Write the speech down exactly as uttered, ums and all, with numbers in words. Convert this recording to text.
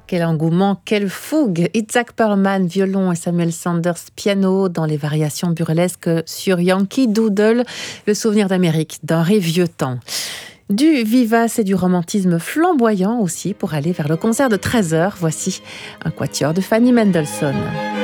Quel engouement, quelle fougue! Itzhak Perlman, violon et Samuel Sanders, piano dans les variations burlesques sur Yankee Doodle, le souvenir d'Amérique d'Henri Vieuxtemps. Du vivace et du romantisme flamboyant aussi pour aller vers le concert de treize heures. Voici un quatuor de Fanny Mendelssohn.